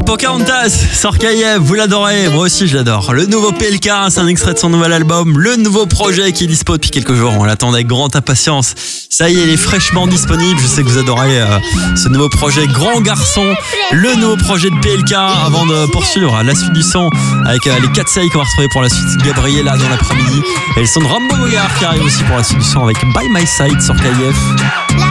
Pocahontas, Sorkayev, vous l'adorez, moi aussi je l'adore. Le nouveau PLK, c'est un extrait de son nouvel album, le nouveau projet qui est dispo depuis quelques jours, on l'attend avec grande impatience. Ça y est, il est fraîchement disponible, je sais que vous adorez ce nouveau projet Grand Garçon, le nouveau projet de PLK, avant de poursuivre la suite du son avec les 4 séries qu'on va retrouver pour la suite de Gabriella dans l'après-midi. Et le son de Rambo Bogart qui arrive aussi pour la suite du son avec By My Side, Sorkayev.